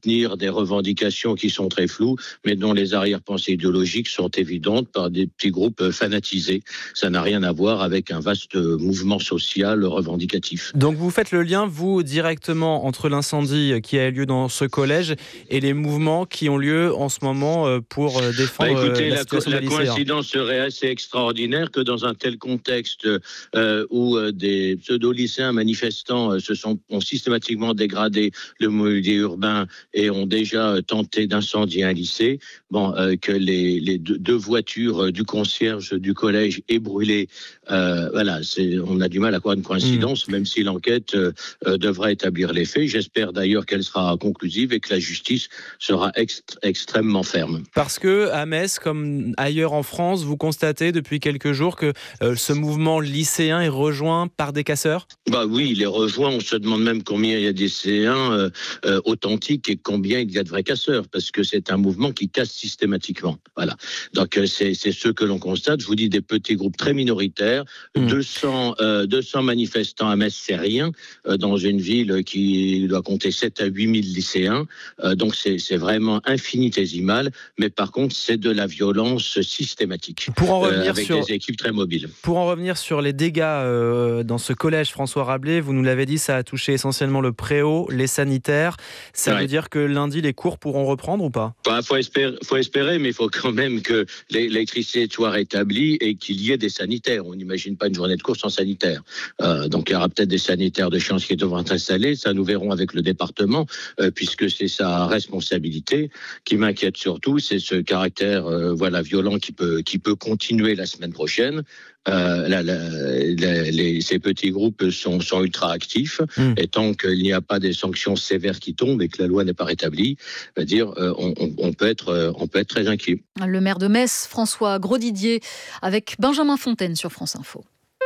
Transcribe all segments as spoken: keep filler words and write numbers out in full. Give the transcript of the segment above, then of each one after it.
soutenir des revendications qui sont très floues, mais dont les arrière-pensées idéologiques sont évidentes par des petits groupes fanatisés. Ça n'a rien à voir avec un vaste mouvement social revendicatif. Donc vous faites le lien, vous, directement entre l'incendie qui a eu lieu dans ce collège et les mouvements qui ont lieu en ce moment pour défendre bah écoutez, la la, situation la des lycéens. coïncidence serait assez extraordinaire que dans un tel contexte euh, où euh, des pseudo-lycéens manifestants euh, se sont ont systématiquement dégradé le mobilier urbain et ont déjà tenté d'incendier un lycée, bon, euh, que les, les deux, deux voitures du concierge du collège aient brûlé. Euh, voilà, c'est, on a du mal à croire une coïncidence, mmh. même si l'enquête euh, euh, devra établir les faits. J'espère d'ailleurs qu'elle sera conclusive et que la justice sera ext- extrêmement ferme. Parce que à Metz, comme ailleurs en France, vous constatez depuis quelques jours que euh, ce mouvement lycéen est rejoint par des casseurs ? Bah oui, il est rejoint. On se demande même combien il y a des lycéens euh, euh, authentiques et combien il y a de vrais casseurs, parce que c'est un mouvement qui casse systématiquement. Voilà. Donc euh, c'est, c'est ce que l'on constate. Je vous dis des petits groupes très minoritaires, mmh. deux cents, euh, deux cents manifestants à Metz, c'est rien euh, dans une ville qui doit compter sept à huit mille lycéens. Euh, donc c'est, c'est vraiment infinitésimal, mais par contre c'est de la violence systématique. Pour en revenir euh, avec sur des équipes très mobiles. Pour en revenir sur les dégâts euh, dans ce collège François Rabelais, vous nous l'avez dit, ça a touché essentiellement le préau, les sanitaires. Ça ouais. veut dire que lundi, les cours pourront reprendre ou pas ? Bah, faut espérer, faut espérer, mais il faut quand même que l'électricité soit rétablie et qu'il y ait des sanitaires. On n'imagine pas une journée de cours sans sanitaire. Euh, donc il y aura peut-être des sanitaires de chance qui devront être installés. Ça, nous verrons avec le département, euh, puisque c'est sa responsabilité. Qui m'inquiète surtout, c'est ce caractère, euh, voilà, violent qui peut, qui peut continuer la semaine prochaine. Euh, la, la, la, les, ces petits groupes sont, sont ultra actifs mmh. et tant qu'il n'y a pas des sanctions sévères qui tombent et que la loi n'est pas rétablie, dire, euh, on, on, on, peut être, euh, on peut être très inquiet. Le maire de Metz, François Grosdidier, avec Benjamin Fontaine sur France Info.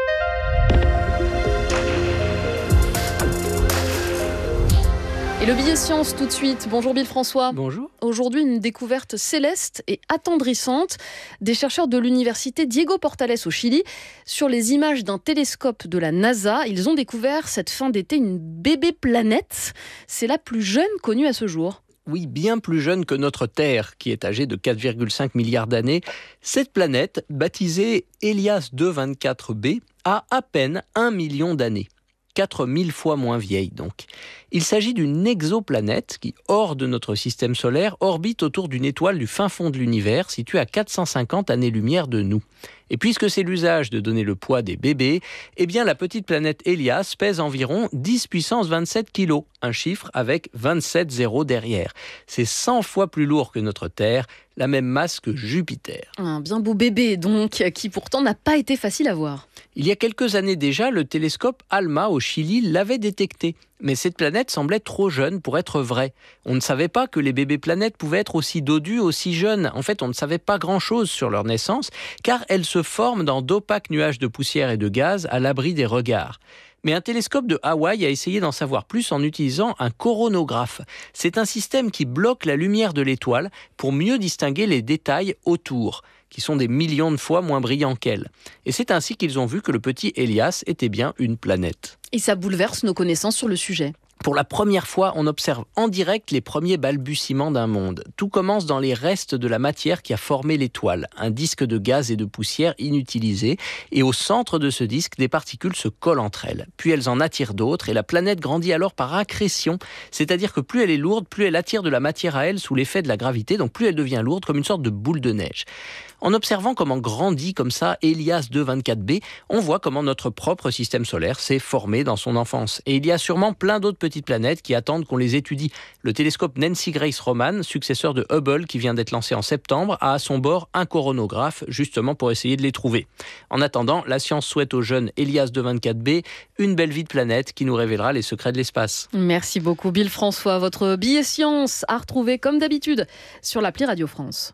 Et le billet science tout de suite. Bonjour Bill François. Bonjour. Aujourd'hui, une découverte céleste et attendrissante des chercheurs de l'université Diego Portales au Chili. Sur les images d'un télescope de la NASA, ils ont découvert cette fin d'été une bébé planète. C'est la plus jeune connue à ce jour. Oui, bien plus jeune que notre Terre, qui est âgée de quatre virgule cinq milliards d'années. Cette planète, baptisée Hélias deux cent vingt-quatre b, a à peine un million d'années. quatre mille fois moins vieille donc. Il s'agit d'une exoplanète qui, hors de notre système solaire, orbite autour d'une étoile du fin fond de l'univers, située à quatre cent cinquante années-lumière de nous. Et puisque c'est l'usage de donner le poids des bébés, eh bien la petite planète Hélias pèse environ dix puissance vingt-sept kilos, un chiffre avec vingt-sept zéros derrière. C'est cent fois plus lourd que notre Terre, la même masse que Jupiter. Un bien beau bébé donc, qui pourtant n'a pas été facile à voir. Il y a quelques années déjà, le télescope ALMA au Chili l'avait détecté. Mais cette planète semblait trop jeune pour être vraie. On ne savait pas que les bébés planètes pouvaient être aussi dodus, aussi jeunes. En fait, on ne savait pas grand-chose sur leur naissance, car elles se forment dans d'opaques nuages de poussière et de gaz à l'abri des regards. Mais un télescope de Hawaï a essayé d'en savoir plus en utilisant un coronographe. C'est un système qui bloque la lumière de l'étoile pour mieux distinguer les détails autour, qui sont des millions de fois moins brillants qu'elle. Et c'est ainsi qu'ils ont vu que le petit Hélias était bien une planète. Et ça bouleverse nos connaissances sur le sujet. Pour la première fois, on observe en direct les premiers balbutiements d'un monde. Tout commence dans les restes de la matière qui a formé l'étoile, un disque de gaz et de poussière inutilisé, et au centre de ce disque, des particules se collent entre elles. Puis elles en attirent d'autres, et la planète grandit alors par accrétion, c'est-à-dire que plus elle est lourde, plus elle attire de la matière à elle sous l'effet de la gravité, donc plus elle devient lourde, comme une sorte de boule de neige. En observant comment grandit comme ça Hélias deux cent vingt-quatre b, on voit comment notre propre système solaire s'est formé dans son enfance. Et il y a sûrement plein d'autres petites planètes qui attendent qu'on les étudie. Le télescope Nancy Grace Roman, successeur de Hubble qui vient d'être lancé en septembre, a à son bord un coronographe justement pour essayer de les trouver. En attendant, la science souhaite au jeune Hélias deux cent vingt-quatre b une belle vie de planète qui nous révélera les secrets de l'espace. Merci beaucoup Bill François. Votre billet science à retrouver comme d'habitude sur l'appli Radio France.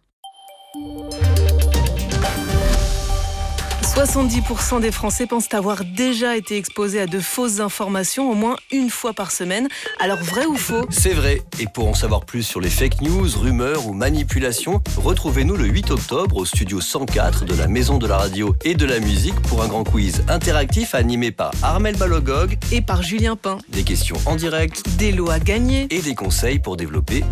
soixante-dix pour cent des Français pensent avoir déjà été exposés à de fausses informations au moins une fois par semaine. Alors vrai ou faux ? C'est vrai. Et pour en savoir plus sur les fake news, rumeurs ou manipulations, retrouvez-nous le huit octobre au studio cent quatre de la Maison de la Radio et de la Musique pour un grand quiz interactif animé par Armel Balogog et par Julien Pain. Des questions en direct, des lots à gagner et des conseils pour développer